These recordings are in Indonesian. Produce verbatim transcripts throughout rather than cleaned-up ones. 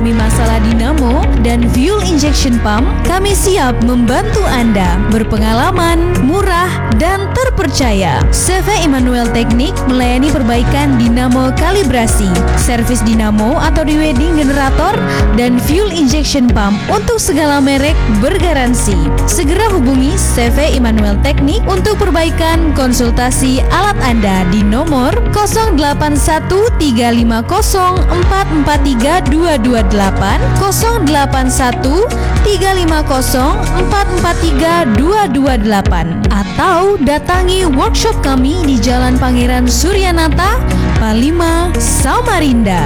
mengalami masalah dinamo dan fuel injection pump, kami siap membantu Anda. Berpengalaman, murah, dan terpercaya. C V Immanuel Teknik melayani perbaikan dinamo kalibrasi, servis dinamo atau di-wedding generator, dan fuel injection pump untuk segala merek bergaransi. Segera hubungi C V Immanuel Teknik untuk perbaikan konsultasi alat Anda di nomor nol delapan satu tiga lima nol empat empat tiga dua dua delapan, nol delapan satu tiga lima nol empat empat tiga dua dua delapan, atau datangi workshop kami di Jalan Pangeran Suryanata, Palima, Samarinda.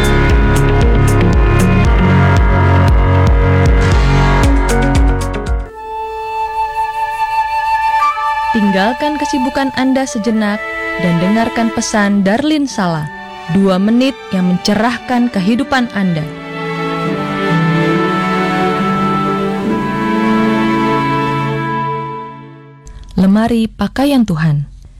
Tinggalkan kesibukan Anda sejenak dan dengarkan pesan Darlin Sala, dua menit yang mencerahkan kehidupan Anda. Lemari Pakaian Tuhan.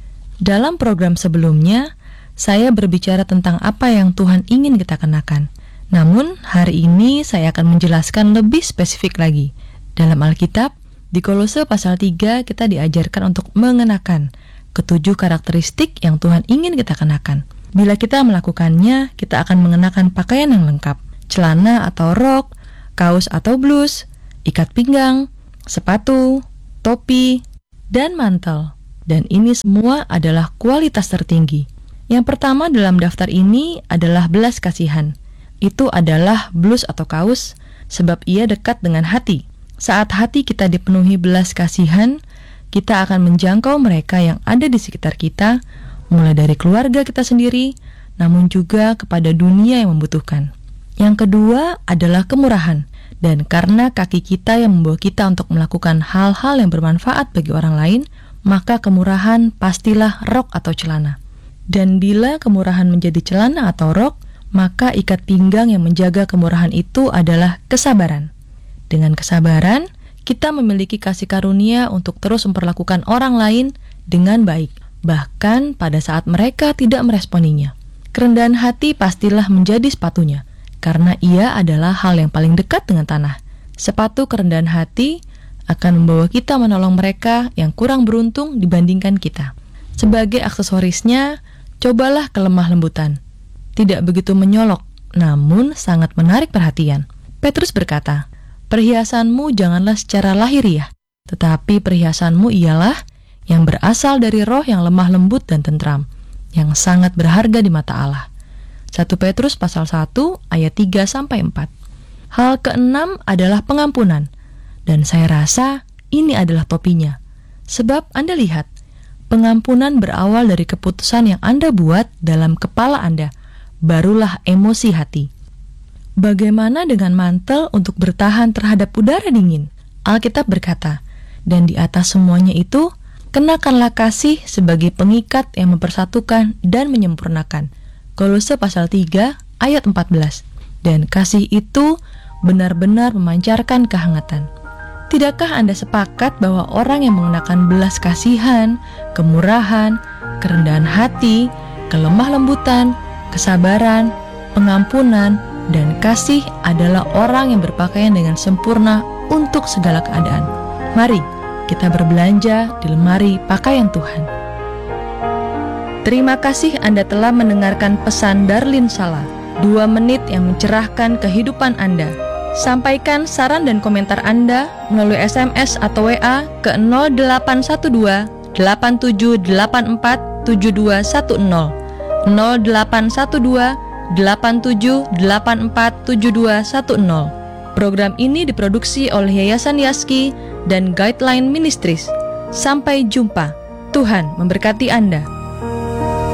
Dalam program sebelumnya, saya berbicara tentang apa yang Tuhan ingin kita kenakan. Namun, hari ini saya akan menjelaskan lebih spesifik lagi. Dalam Alkitab, di Kolose pasal tiga kita diajarkan untuk mengenakan ketujuh karakteristik yang Tuhan ingin kita kenakan. Bila kita melakukannya, kita akan mengenakan pakaian yang lengkap, celana atau rok, kaos atau blus, ikat pinggang, sepatu, topi, dan mantel. Dan ini semua adalah kualitas tertinggi. Yang pertama dalam daftar ini adalah belas kasihan. Itu adalah blus atau kaos, sebab ia dekat dengan hati. Saat hati kita dipenuhi belas kasihan, kita akan menjangkau mereka yang ada di sekitar kita, mulai dari keluarga kita sendiri, namun juga kepada dunia yang membutuhkan. Yang kedua adalah kemurahan, dan karena kaki kita yang membawa kita untuk melakukan hal-hal yang bermanfaat bagi orang lain, maka kemurahan pastilah rok atau celana. Dan bila kemurahan menjadi celana atau rok, maka ikat pinggang yang menjaga kemurahan itu adalah kesabaran. Dengan kesabaran, kita memiliki kasih karunia untuk terus memperlakukan orang lain dengan baik, bahkan pada saat mereka tidak meresponinya. Kerendahan hati pastilah menjadi sepatunya, karena ia adalah hal yang paling dekat dengan tanah. Sepatu kerendahan hati akan membawa kita menolong mereka yang kurang beruntung dibandingkan kita. Sebagai aksesorisnya, cobalah kelemah lembutan. Tidak begitu menyolok, namun sangat menarik perhatian. Petrus berkata, "Perhiasanmu janganlah secara lahiriah, tetapi perhiasanmu ialah yang berasal dari roh yang lemah lembut dan tentram, yang sangat berharga di mata Allah." satu Petrus pasal satu ayat tiga sampai empat. Hal keenam adalah pengampunan, dan saya rasa ini adalah topinya. Sebab Anda lihat, pengampunan berawal dari keputusan yang Anda buat dalam kepala Anda, barulah emosi hati. Bagaimana dengan mantel untuk bertahan terhadap udara dingin? Alkitab berkata, "Dan di atas semuanya itu, kenakanlah kasih sebagai pengikat yang mempersatukan dan menyempurnakan." Kolose pasal tiga ayat empat belas. Dan kasih itu benar-benar memancarkan kehangatan. Tidakkah Anda sepakat bahwa orang yang mengenakan belas kasihan, kemurahan, kerendahan hati, kelemah lembutan, kesabaran, pengampunan, dan kasih adalah orang yang berpakaian dengan sempurna untuk segala keadaan? Mari kita berbelanja di lemari pakaian Tuhan. Terima kasih Anda telah mendengarkan pesan Darlin Sala, dua menit yang mencerahkan kehidupan Anda. Sampaikan saran dan komentar Anda melalui S M S atau W A ke nol delapan satu dua delapan tujuh delapan empat tujuh dua satu nol, nol delapan satu dua delapan tujuh delapan empat tujuh dua satu nol. Program ini diproduksi oleh Yayasan Yaski dan Guideline Ministries. Sampai jumpa. Tuhan memberkati Anda.